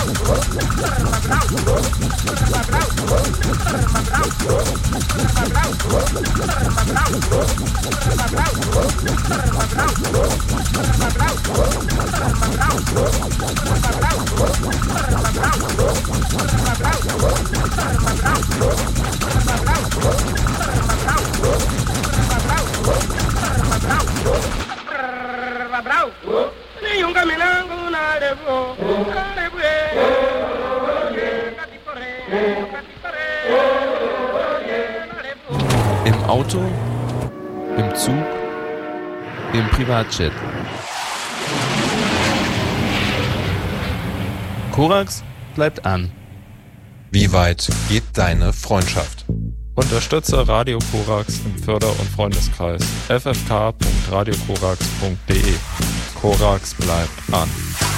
Im Auto, im Zug, im Privatjet. Korax bleibt an. Wie weit geht deine Freundschaft? Unterstütze Radio Korax im Förder- und Freundeskreis. ffk.radiokorax.de. Korax bleibt an.